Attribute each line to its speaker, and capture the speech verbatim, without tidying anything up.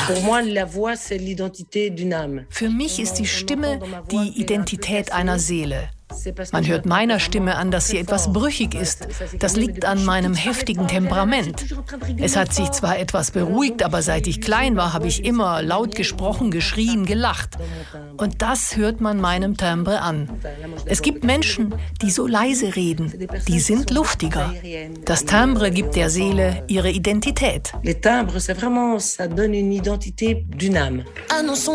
Speaker 1: Für mich ist die Stimme die Identität einer Seele. Man hört meiner Stimme an, dass sie etwas brüchig ist. Das liegt an meinem heftigen Temperament. Es hat sich zwar etwas beruhigt, aber seit ich klein war, habe ich immer laut gesprochen, geschrien, gelacht. Und das hört man meinem Timbre an. Es gibt Menschen, die so leise reden. Die sind luftiger. Das Timbre gibt der Seele ihre Identität.
Speaker 2: Les timbres, c'est vraiment, ça donne une identité d'une âme.